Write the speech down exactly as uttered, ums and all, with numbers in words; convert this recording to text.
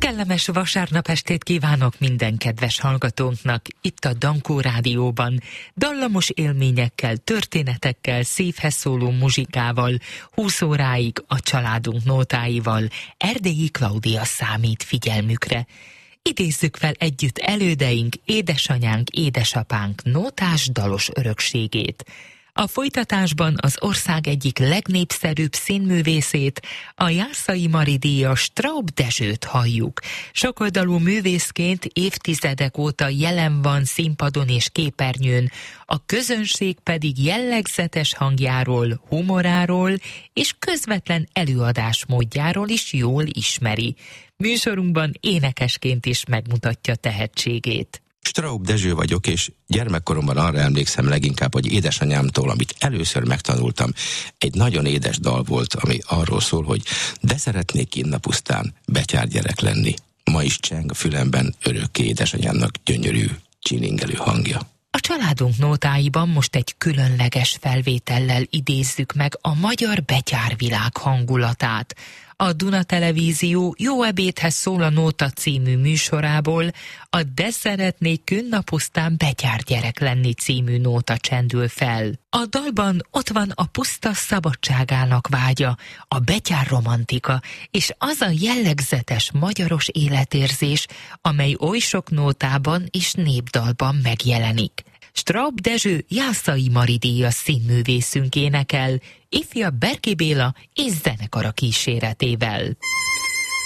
Kellemes vasárnap estét kívánok minden kedves hallgatónknak itt a Dankó Rádióban. Dallamos élményekkel, történetekkel, szívhez szóló muzsikával, húsz óráig a családunk nótáival Erdélyi Klaudia számít figyelmükre. Idézzük fel együtt elődeink, édesanyánk, édesapánk nótás dalos örökségét. A folytatásban az ország egyik legnépszerűbb színművészét, a Jászai Mari díjas Straub Dezsőt halljuk. Sokoldalú művészként évtizedek óta jelen van színpadon és képernyőn, a közönség pedig jellegzetes hangjáról, humoráról és közvetlen előadásmódjáról is jól ismeri. Műsorunkban énekesként is megmutatja tehetségét. Straub Dezső vagyok, és gyermekkoromban arra emlékszem leginkább, hogy édesanyámtól, amit először megtanultam, egy nagyon édes dal volt, ami arról szól, hogy de szeretnék kinn a pusztán betyárgyerek lenni. Ma is cseng a fülemben örökké édesanyámnak gyönyörű, csilingelő hangja. A családunk nótáiban most egy különleges felvétellel idézzük meg a magyar betyárvilág hangulatát. A Duna Televízió Jó ebédhez szól a nóta című műsorából a De szeretnék künnapusztán betyárgyerek lenni című nóta csendül fel. A dalban ott van a puszta szabadságának vágya, a betyár romantika és az a jellegzetes magyaros életérzés, amely oly sok nótában és népdalban megjelenik. Straub Dezső Jászai Mari díjas színművészünk énekel, ifjabb Berki Béla és zenekara kíséretével.